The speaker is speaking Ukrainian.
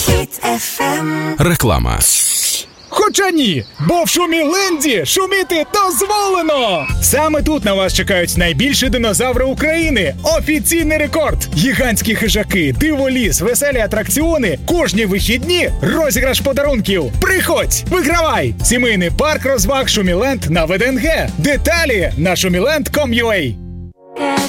Хіт FM. Реклама. Хоча ні, бо в Шуміленді шуміти дозволено! Саме тут на вас чекають найбільші динозаври України. Офіційний рекорд! Гігантські хижаки, диволіз, веселі атракціони, кожні вихідні розіграш подарунків. Приходь, вигравай! Сімейний парк розваг Шуміленд на ВДНГ. Деталі на shumiland.com.ua.